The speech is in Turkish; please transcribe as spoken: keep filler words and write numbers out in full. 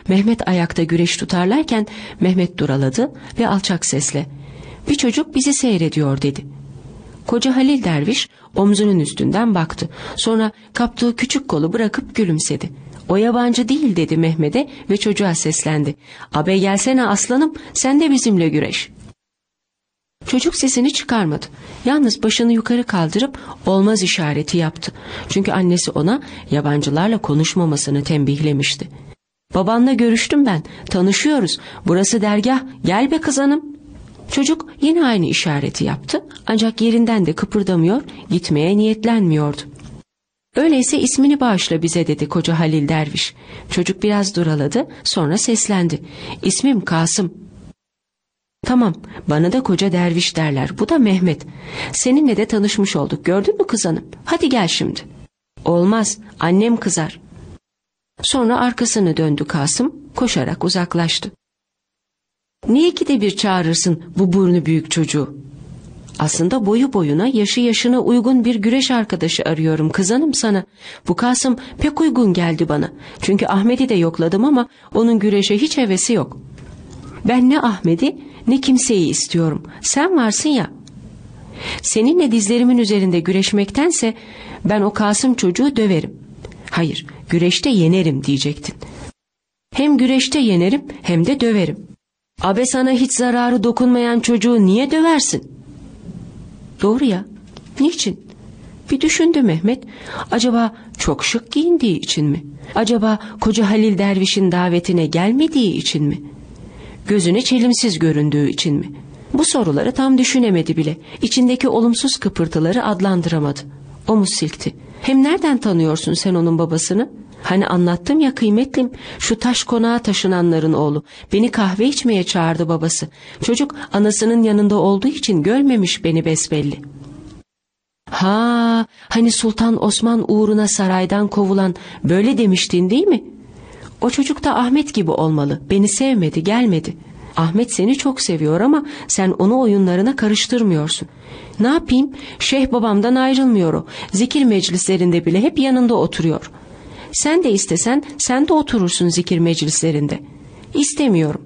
Mehmet ayakta güreş tutarlarken Mehmet duraladı ve alçak sesle "Bir çocuk bizi seyrediyor" dedi. Koca Halil derviş omzunun üstünden baktı. Sonra kaptığı küçük kolu bırakıp gülümsedi. "O yabancı değil" dedi Mehmet'e ve çocuğa seslendi. "Abe gelsene aslanım, sen de bizimle güreş." Çocuk sesini çıkarmadı. Yalnız başını yukarı kaldırıp olmaz işareti yaptı. Çünkü annesi ona yabancılarla konuşmamasını tembihlemişti. "Babanla görüştüm ben, tanışıyoruz. Burası dergah, gel be kız hanım." Çocuk yine aynı işareti yaptı ancak yerinden de kıpırdamıyor, gitmeye niyetlenmiyordu. "Öyleyse ismini bağışla bize" dedi koca Halil derviş. Çocuk biraz duraladı, sonra seslendi. "İsmim Kasım." "Tamam, bana da koca derviş derler, bu da Mehmet. Seninle de tanışmış olduk, gördün mü kız hanım? Hadi gel şimdi." "Olmaz, annem kızar." Sonra arkasını döndü Kasım, koşarak uzaklaştı. "Niye ki de bir çağırırsın bu burnu büyük çocuğu? Aslında boyu boyuna, yaşı yaşına uygun bir güreş arkadaşı arıyorum kız hanım sana. Bu Kasım pek uygun geldi bana. Çünkü Ahmet'i de yokladım ama onun güreşe hiç hevesi yok. Ben ne Ahmet'i ne kimseyi istiyorum. Sen varsın ya. Seninle dizlerimin üzerinde güreşmektense ben o Kasım çocuğu döverim. Hayır, güreşte yenerim diyecektin. Hem güreşte yenerim hem de döverim. Abe sana hiç zararı dokunmayan çocuğu niye döversin?" "Doğru ya, niçin?" Bir düşündü Mehmet. Acaba çok şık giyindiği için mi? Acaba koca Halil dervişin davetine gelmediği için mi? Gözüne çelimsiz göründüğü için mi? Bu soruları tam düşünemedi bile. İçindeki olumsuz kıpırtıları adlandıramadı. Omuz silkti. "Hem nereden tanıyorsun sen onun babasını? Hani anlattım ya kıymetlim, şu taş konağa taşınanların oğlu. Beni kahve içmeye çağırdı babası. Çocuk anasının yanında olduğu için görmemiş beni besbelli." "Ha, hani Sultan Osman uğruna saraydan kovulan, böyle demiştin değil mi? O çocuk da Ahmet gibi olmalı. Beni sevmedi, gelmedi. Ahmet seni çok seviyor ama sen onu oyunlarına karıştırmıyorsun. Ne yapayım? Şeyh babamdan ayrılmıyor o. Zikir meclislerinde bile hep yanında oturuyor. Sen de istesen sen de oturursun zikir meclislerinde. İstemiyorum.